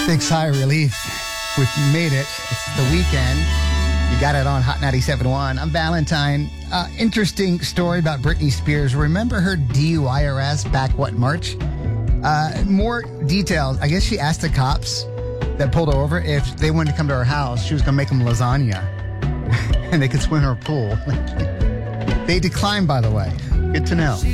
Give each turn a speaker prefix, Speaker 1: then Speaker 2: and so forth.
Speaker 1: Big sigh of relief. We've made it. It's the weekend. You got it on Hot 97.1. I'm Valentine. Interesting story about Britney Spears. Remember her DUI arrest back, March? More details. I guess she asked the cops that pulled her over if they wanted to come to her house. She was going to make them lasagna. And they could swim in her pool. They declined, by the way. Good to know.